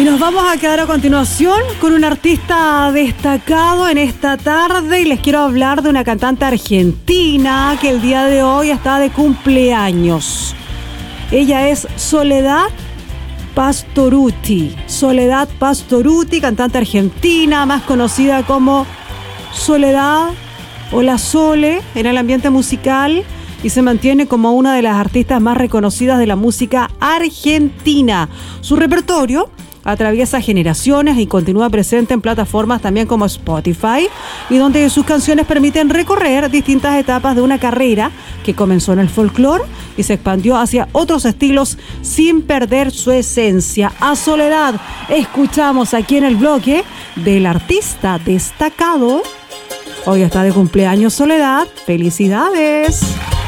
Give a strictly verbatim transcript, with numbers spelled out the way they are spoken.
nos vamos a quedar a continuación con un artista destacado en esta tarde y les quiero hablar de una cantante argentina que el día de hoy está de cumpleaños. Ella es Soledad Pastorutti. Soledad Pastorutti, cantante argentina, más conocida como Soledad o La Sole en el ambiente musical, y se mantiene como una de las artistas más reconocidas de la música argentina. Su repertorio atraviesa generaciones y continúa presente en plataformas también como Spotify, y donde sus canciones permiten recorrer distintas etapas de una carrera que comenzó en el folclore y se expandió hacia otros estilos sin perder su esencia. A Soledad escuchamos aquí en el bloque del artista destacado. Hoy está de cumpleaños Soledad. ¡Felicidades!